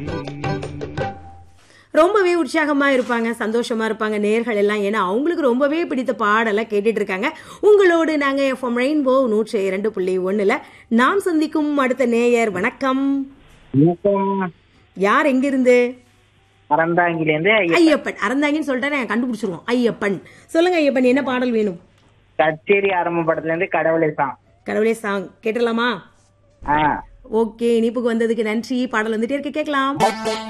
ரொம்பவே உற்சாகமா இருப்பாங்க, சந்தோஷமா இருப்பாங்க நேயர்கள் எல்லாம். ஏன்னா அவங்களுக்கு ரொம்பவே பிடித்த பாடலை கேட்டுட்டு இருக்காங்க. உங்களோடு நாங்க எஃப்எம் ரெயின்போ 102.1ல நாம் சந்திக்கும் அடுத்த நேயர். வணக்கம். வணக்கம். யார் எங்கிருந்து? அறந்தாங்கிலேருந்து ஐயப்பன். அறந்தாங்கின்னு சொல்லிட்டா கண்டுபிடிச்சிருவோம். ஐயப்பன், சொல்லுங்க ஐயப்பன், என்ன பாடல் வேணும்? கச்சேரி ஆரம்ப படத்துல இருந்து கடவுளே சாங். கடவுளே சாங் கேட்டலாமா? ஓகே, இனிப்புக்கு வந்ததுக்கு நன்றி. பாடல் வந்துட்டே இருக்கு, கேட்கலாம்.